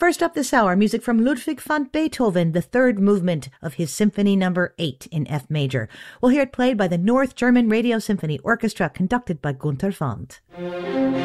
First up this hour, music from Ludwig van Beethoven, the third movement of his Symphony No. 8 in F major. We'll hear it played by the North German Radio Symphony Orchestra, conducted by Gunther Wendt.